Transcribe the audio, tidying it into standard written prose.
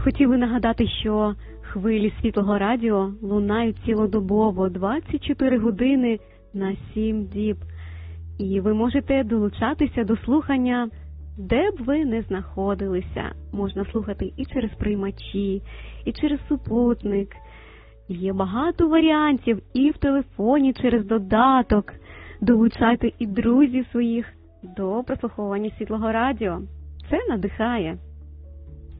Хотіли нагадати, що хвилі Світлого Радіо лунають цілодобово 24 години на 7 діб. І ви можете долучатися до слухання, де б ви не знаходилися. Можна слухати і через приймачі, і через супутник. Є багато варіантів і в телефоні через додаток. Долучайте і друзів своїх до прослуховування Світлого Радіо. Це надихає.